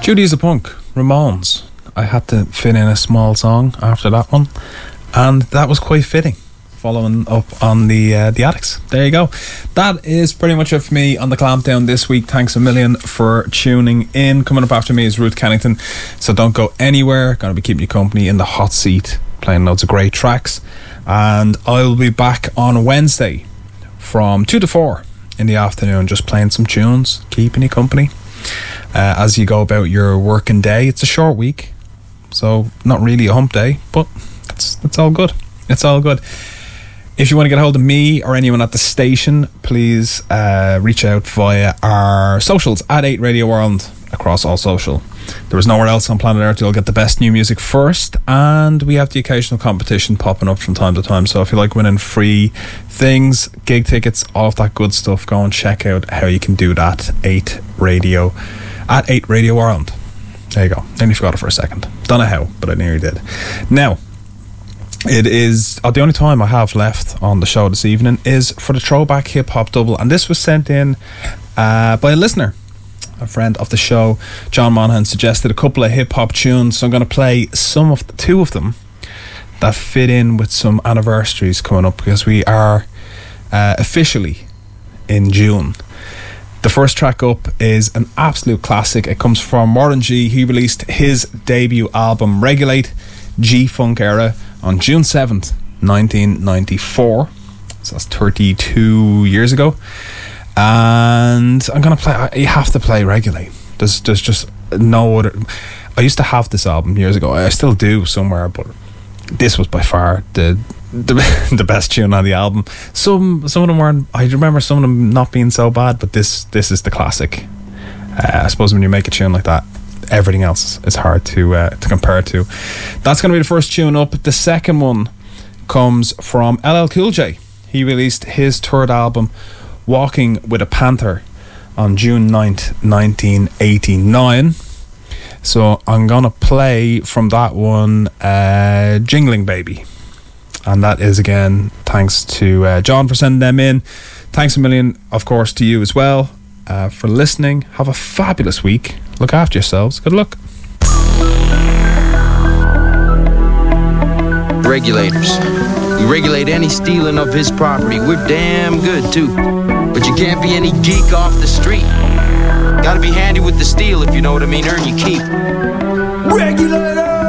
Judy is a Punk, Ramones. I had to fit in a small song after that one, and that was quite fitting, following up on the Addicts. There you go. That is pretty much it for me on the Clampdown this week. Thanks a million for tuning in. Coming up after me is Ruth Kennington, so don't go anywhere. Going to be keeping you company in the hot seat, playing loads of great tracks, and I'll be back on Wednesday from 2 to 4 in the afternoon, just playing some tunes, keeping you company as you go about your working day. It's a short week, so not really a hump day, but it's all good. It's all good. If you want to get a hold of me or anyone at the station, please reach out via our socials at 8 Radio World across all social. There is nowhere else on planet Earth you'll get the best new music first, and we have the occasional competition popping up from time to time. So if you like winning free things, gig tickets, all of that good stuff, go and check out how you can do that. 8 Radio World. There you go. Nearly forgot it for a second. Don't know how, but I nearly did. Now, it is the only time I have left on the show this evening is for the Throwback Hip Hop Double, and this was sent in by a listener, a friend of the show. John Monaghan suggested a couple of hip hop tunes, so I'm going to play two of them that fit in with some anniversaries coming up, because we are officially in June. The first track up is an absolute classic. It comes from Warren G. He released his debut album Regulate G-Funk Era on June 7th 1994, so that's 32 years ago. And I'm gonna play, you have to play Regulate. There's just no other. I used to have this album years ago, I still do somewhere, but this was by far the best tune on the album. Some of them weren't. I remember some of them not being so bad, but this is the classic. I suppose when you make a tune like that, everything else is hard to compare to. That's going to be the first tune up. The second one comes from LL Cool J. He released his third album, Walking with a Panther, on June 9th 1989. So I'm gonna play from that one Jingling Baby, and that is again thanks to John for sending them in. Thanks a million, of course, to you as well for listening. Have a fabulous week. Look after yourselves. Good luck. Regulators. We regulate any stealing of his property. We're damn good too. But you can't be any geek off the street. Gotta be handy with the steel, if you know what I mean. Earn your keep. Regulator!